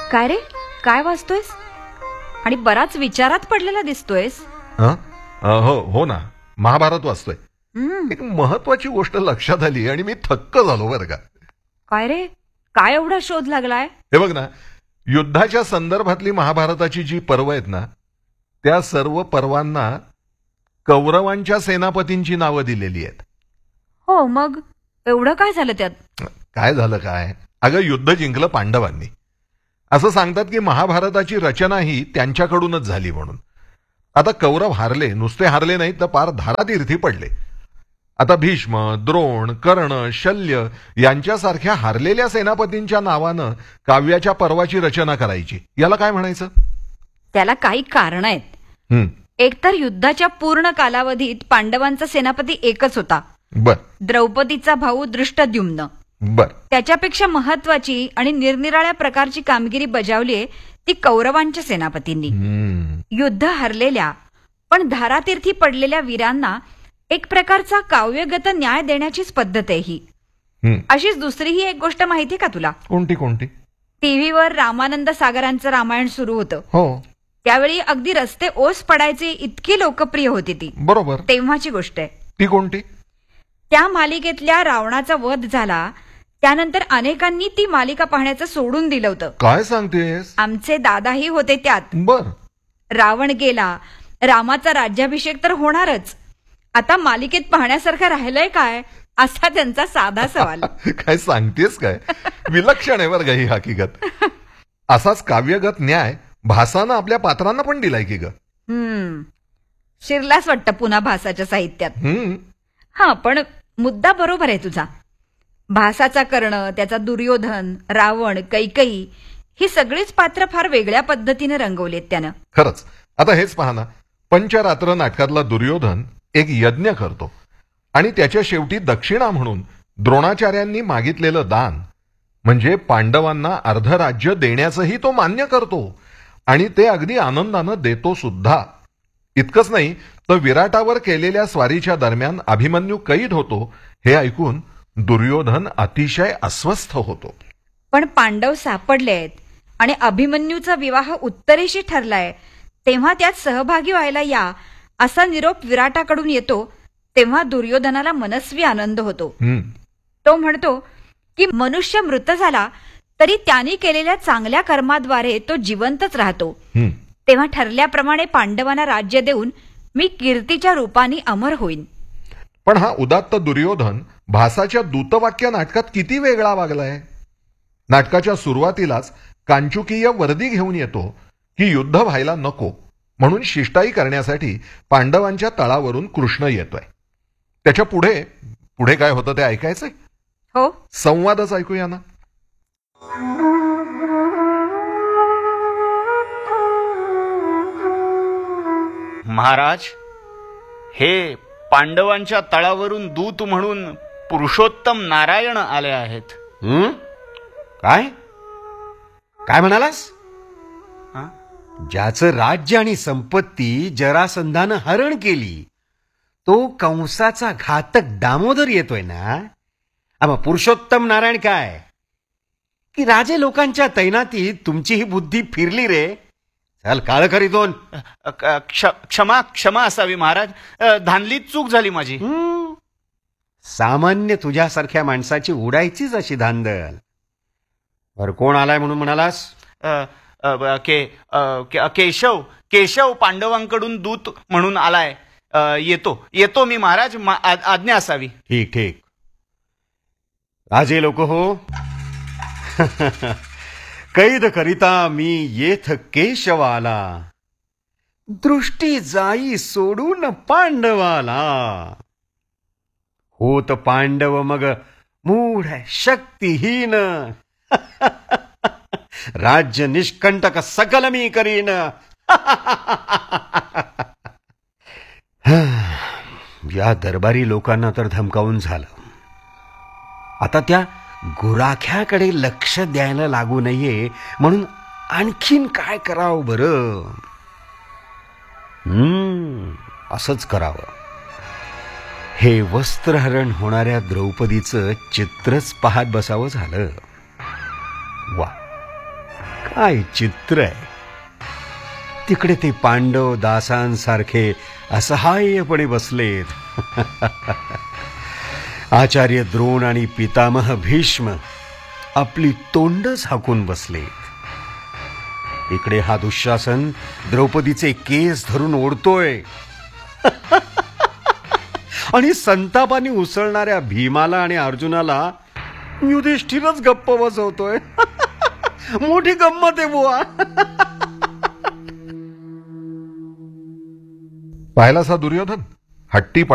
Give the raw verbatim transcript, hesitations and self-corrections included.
काय रे, काय वाचतोयस आणि बराच विचारात पडलेला दिसतोयस? हं? अ, हो हो ना, महाभारत वाचतोय. एक महत्वाची गोष्ट लक्षात आली आणि मी थक्क झालो बरं का. काय रे, काय एवढा शोध लागलाय? हे बघ ना, युद्धाच्या संदर्भातली महाभारताची जी पर्व आहेत ना, त्या सर्व पर्वांना कौरवांच्या सेनापतींची नावं दिलेली आहेत. हो, मग एवढं काय झालं त्यात? काय झालं काय, अगं युद्ध जिंकलं पांडवांनी. असं सांगतात की महाभारताची रचना ही त्यांच्याकडूनच झाली म्हणून. आता कौरव हारले, नुसते हारले नाहीत तर पार धारातीर्थी पडले. आता भीष्म, द्रोण, कर्ण, शल्य यांच्यासारख्या हारलेल्या सेनापतींच्या नावानं काव्याच्या पर्वाची रचना करायची, याला काय म्हणायचं? त्याला काही कारण आहेत. हम्म, एकतर युद्धाच्या पूर्ण कालावधीत पांडवांचा सेनापती एकच होता, बर द्रौपदीचा भाऊ दृष्टद्युम्न. बर त्याच्यापेक्षा महत्वाची आणि निरनिराळ्या प्रकारची कामगिरी बजावली ती कौरवांच्या सेनापतींनी. हम्म, युद्ध हरलेल्या पण धारातीर्थी पडलेल्या वीरांना एक प्रकारचा काव्यगत न्याय देण्याचीच पद्धत आहे ही. हम्म. अशीच दुसरीही एक गोष्ट माहिती का तुला? कोणती कोणती? टीव्हीवर रामानंद सागरांचं रामायण सुरू होतं. हो, त्यावेळी अगदी रस्ते ओस पडायचे इतकी लोकप्रिय होती ती. बरोबर. तेव्हाची गोष्ट आहे. ती कोणती? त्या मालिकेतल्या रावणाचा वध झाला त्यानंतर अनेकांनी ती मालिका पाहण्याचं सोडून दिलं होतं. काय सांगतेस? आमचे दादाही होते त्यात. बर. रावण गेला, रामाचा राज्याभिषेक तर होणारच. आता मालिकेत पाहण्यासारखं राहिलंय काय, असा त्यांचा साधा सवाल. काय सांगतेस काय, विलक्षण आहे बरं का ही हकीकत. असाच काव्यगत न्याय भासानं आपल्या पात्रांना पण दिलाय की ग. हम्म शिरलाच वाटतं पुन्हा भासाच्या साहित्यात. हम्म, हा, पण मुद्दा बरोबर आहे तुझा. भासाचा कर्ण, त्याचा दुर्योधन, रावण, कैकई ही सगळीच पात्र फार वेगळ्या पद्धतीने रंगवलीत त्यानं. खरंच. आता हेच पहा ना, पंचरात्र नाटकातला दुर्योधन एक यज्ञ करतो आणि त्याच्या शेवटी दक्षिणा म्हणून द्रोणाचार्यांनी मागितलेलं दान म्हणजे पांडवांना अर्धराज्य देण्याचंही तो मान्य करतो आणि ते अगदी आनंदानं देतो सुद्धा. इतकंच नाही तर विराटावर केलेल्या स्वारीच्या दरम्यान अभिमन्यू कैद होतो हे ऐकून दुर्योधन अतिशय अस्वस्थ होतो. पण पांडव सापडले आहेत आणि अभिमन्यूचा विवाह उत्तरेशी ठरलाय, तेव्हा त्यात सहभागी व्हायला या असा निरोप विराटाकडून येतो. तेव्हा दुर्योधनाला मनस्वी आनंद होतो. हम्म, तो म्हणतो की मनुष्य मृत झाला तरी त्यांनी केलेल्या चांगल्या कर्माद्वारे तो जिवंतच राहतो. हम्म. तेव्हा ठरल्याप्रमाणे पांडवांना राज्य देऊन मी कीर्तीच्या रूपाने अमर होईन. पण हा उदात्त दुर्योधन भासाच्या दूतवाक्य नाटकात किती वेगळा वागलाय. नाटकाच्या सुरुवातीलाच कांचुकीय वर्दी घेऊन येतो की युद्ध व्हायला नको म्हणून शिष्टाई करण्यासाठी पांडवांच्या तळावरून कृष्ण येतोय. त्याच्या पुढे पुढे काय होतं ते ऐकायचंय? हो, संवादच ऐकूया ना. महाराज, हे पांडवांच्या तळावरून दूत म्हणून पुरुषोत्तम नारायण आले आहेत. हं? काय काय म्हणालास? ज्याचं राज्य आणि संपत्ती जरासंधानं हरण केली तो कंसाचा घातक दामोदर येतोय ना. मग पुरुषोत्तम नारायण काय की राजे लोकांच्या तैनातीत तुमची ही बुद्धी फिरली रे. चल काळ करी दोन. क्षमा क्षमा असावी महाराज, धानलीत चूक झाली माझी. हं. सामान्य तुझ्यासारख्या माणसाची उडायचीच अशी धांदल. बर, कोण आलाय म्हणून म्हणालास? अ, अ, के अ, के- केशव केशव पांडवांकडून दूत म्हणून आलाय. अ, येतो येतो मी महाराज, मा- आ- आज्ञा असावी. ठीक ठीक. राजे लोक हो, कैद करिता मी येथ केशव आला, दृष्टी जाई सोडून पांडवाला. होत पांडव मग मूढ शक्तिहीन, राज्य निष्कंटक सकल मी करीन. या दरबारी लोकांना तर धमकावून झालं. आता त्या गुराख्याकडे लक्ष द्यायला लागू नये म्हणून आणखीन काय करावं बरं? हम्म असंच करावं. हे वस्त्रहरण होणाऱ्या द्रौपदीचं चित्रच पाहत बसावं झालं. वा, काय चित्र आहे. तिकडे ते पांडव दासांसारखे असहाय्यपणे बसलेत. आचार्य द्रोण आणि पितामह भीष्म आपली तोंड झाकून बसलेत. इकडे हा दुःशासन द्रौपदीचे केस धरून ओढतोय आणि संतापाने उसळणाऱ्या भीमाला आणि अर्जुनाला युधिष्ठिरच गप्प बसवतोय. मोठी गंमत आहे बुवा. पाहिलास हा दुर्योधन हट्टी